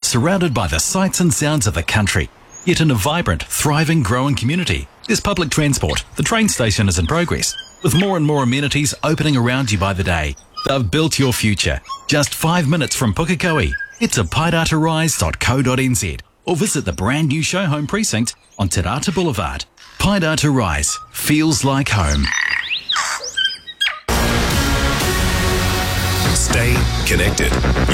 surrounded by the sights and sounds of the country, yet in a vibrant, thriving, growing community. There's public transport. The train station is in progress, with more and more amenities opening around you by the day. They've built your future. Just 5 minutes from Pukekohe. Head to paidatarise.co.nz or visit the brand new show home precinct on Te Rata Boulevard. Paidata Rise feels like home. Stay connected.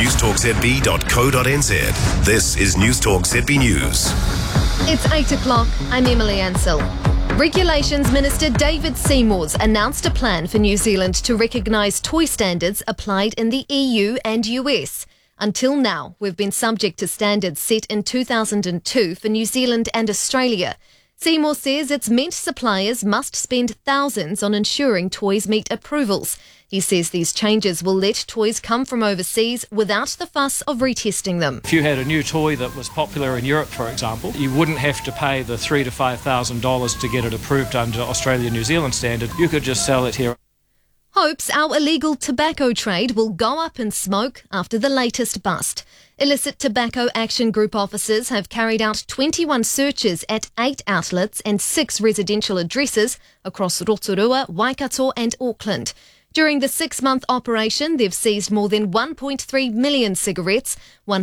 newstalkzb.co.nz. This is Newstalk ZB News. It's 8 o'clock. I'm Emily Ansell. Regulations Minister David Seymour's announced a plan for New Zealand to recognise toy standards applied in the EU and US. Until now, we've been subject to standards set in 2002 for New Zealand and Australia. Seymour says it's meant suppliers must spend thousands on ensuring toys meet approvals. He says these changes will let toys come from overseas without the fuss of retesting them. If you had a new toy that was popular in Europe, for example, you wouldn't have to pay the $3,000 to $5,000 to get it approved under Australia-New Zealand standard. You could just sell it here. Hopes our illegal tobacco trade will go up in smoke after the latest bust. Illicit Tobacco Action Group officers have carried out 21 searches at 8 outlets and 6 residential addresses across Rotorua, Waikato and Auckland. During the 6-month operation, they've seized more than 1.3 million cigarettes,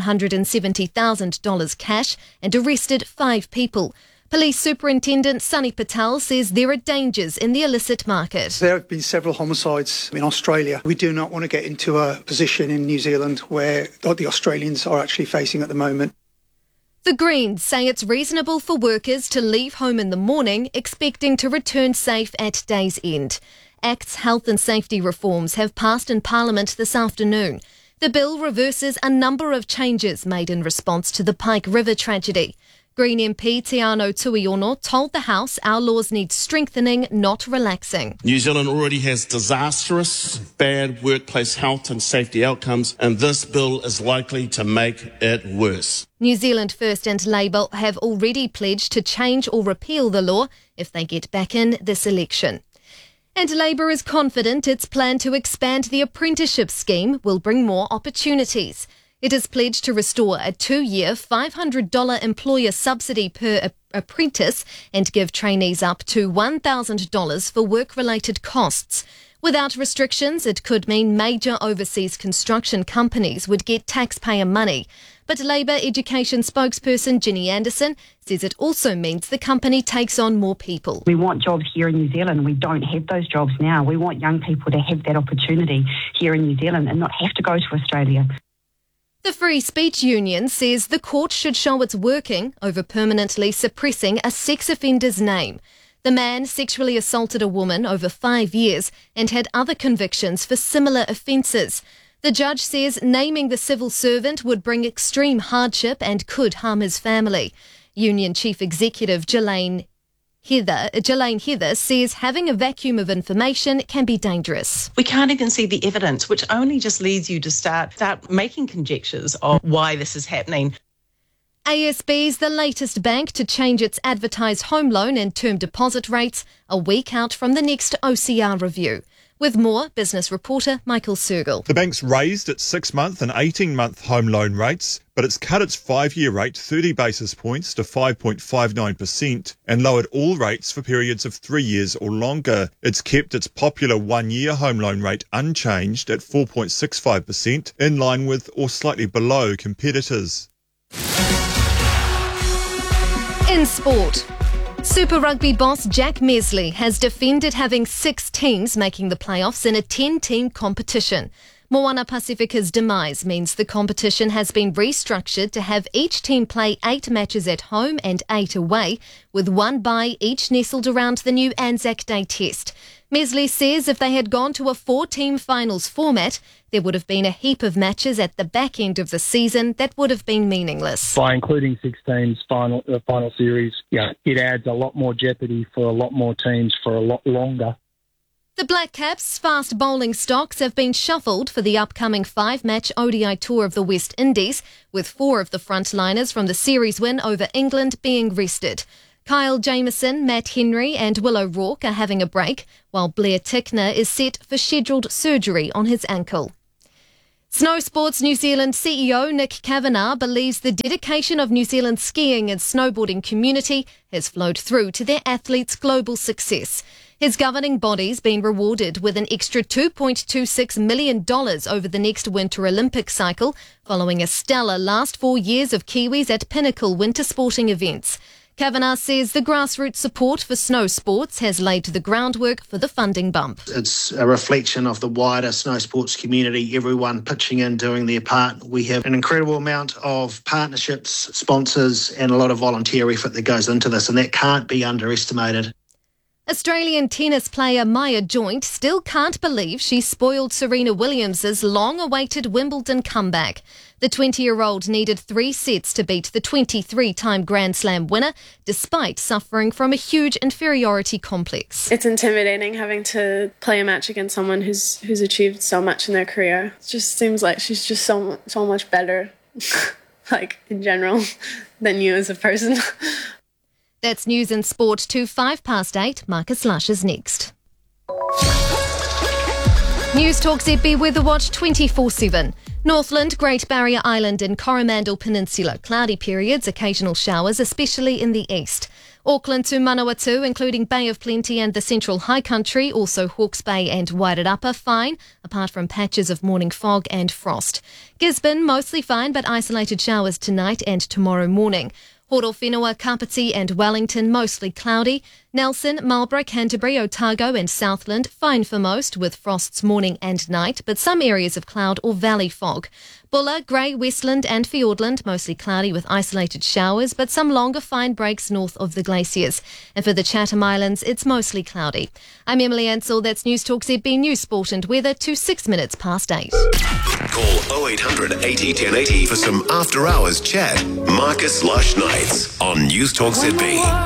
$170,000 cash and arrested 5 people. Police Superintendent Sunny Patel says there are dangers in the illicit market. There have been several homicides in Australia. We do not want to get into a position in New Zealand where the Australians are actually facing at the moment. The Greens say it's reasonable for workers to leave home in the morning expecting to return safe at day's end. ACT's health and safety reforms have passed in Parliament this afternoon. The bill reverses a number of changes made in response to the Pike River tragedy. Green MP Tiano Tuiono told the House our laws need strengthening, not relaxing. New Zealand already has disastrous, bad workplace health and safety outcomes, and this bill is likely to make it worse. New Zealand First and Labour have already pledged to change or repeal the law if they get back in this election. And Labour is confident its plan to expand the apprenticeship scheme will bring more opportunities. It has pledged to restore a 2-year $500 employer subsidy per apprentice and give trainees up to $1,000 for work-related costs. Without restrictions, it could mean major overseas construction companies would get taxpayer money. But Labour education spokesperson Ginny Anderson says it also means the company takes on more people. We want jobs here in New Zealand. We don't have those jobs now. We want young people to have that opportunity here in New Zealand and not have to go to Australia. The Free Speech Union says the court should show it's working over permanently suppressing a sex offender's name. The man sexually assaulted a woman over 5 years and had other convictions for similar offences. The judge says naming the civil servant would bring extreme hardship and could harm his family. Union Chief Executive Jelaine Heather says having a vacuum of information can be dangerous. We can't even see the evidence, which only just leads you to start making conjectures of why this is happening. ASB is the latest bank to change its advertised home loan and term deposit rates a week out from the next OCR review. With more, business reporter Michael Sergel. The bank's raised its 6-month and 18-month home loan rates, but it's cut its 5-year rate 30 basis points to 5.59% and lowered all rates for periods of 3 years or longer. It's kept its popular 1-year home loan rate unchanged at 4.65%, in line with or slightly below competitors. In sport, Super Rugby boss Jack Messley has defended having 6 teams making the playoffs in a 10-team competition. Moana Pacifica's demise means the competition has been restructured to have each team play 8 matches at home and 8 away, with 1 bye each nestled around the new Anzac Day test. Messley says if they had gone to a 4-team finals format, there would have been a heap of matches at the back end of the season that would have been meaningless. By including 6 teams final series, it adds a lot more jeopardy for a lot more teams for a lot longer. The Black Caps' fast bowling stocks have been shuffled for the upcoming 5-match ODI tour of the West Indies, with 4 of the frontliners from the series win over England being rested. Kyle Jamieson, Matt Henry and Will O'Rourke are having a break, while Blair Tickner is set for scheduled surgery on his ankle. Snow Sports New Zealand CEO Nick Kavanagh believes the dedication of New Zealand's skiing and snowboarding community has flowed through to their athletes' global success. His governing body's been rewarded with an extra $2.26 million over the next Winter Olympic cycle, following a stellar last 4 years of Kiwis at pinnacle winter sporting events. Kavanagh says the grassroots support for snow sports has laid the groundwork for the funding bump. It's a reflection of the wider snow sports community, everyone pitching in, doing their part. We have an incredible amount of partnerships, sponsors, and a lot of volunteer effort that goes into this, and that can't be underestimated. Australian tennis player Maya Joint still can't believe she spoiled Serena Williams' long-awaited Wimbledon comeback. The 20-year-old needed 3 sets to beat the 23-time Grand Slam winner, despite suffering from a huge inferiority complex. It's intimidating having to play a match against someone who's achieved so much in their career. It just seems like she's just so much better, like in general, than you as a person. That's news and sport to 8:05. Marcus Lush is next. News Talk ZB Weather Watch 24/7. Northland, Great Barrier Island and Coromandel Peninsula. Cloudy periods, occasional showers, especially in the east. Auckland to Manawatu, including Bay of Plenty and the Central High Country, also Hawke's Bay and Wairarapa, fine, apart from patches of morning fog and frost. Gisborne, mostly fine, but isolated showers tonight and tomorrow morning. Horowhenua, Kapiti and Wellington, mostly cloudy. Nelson, Marlborough, Canterbury, Otago and Southland, fine for most, with frosts morning and night, but some areas of cloud or valley fog. Buller, Grey, Westland and Fiordland, mostly cloudy with isolated showers, but some longer fine breaks north of the glaciers. And for the Chatham Islands, it's mostly cloudy. I'm Emily Ansell, that's News Talk ZB News Sport and Weather to 8:06. Call 0800 80 1080 for some after-hours chat. Marcus Lush Nights on News Talk ZB.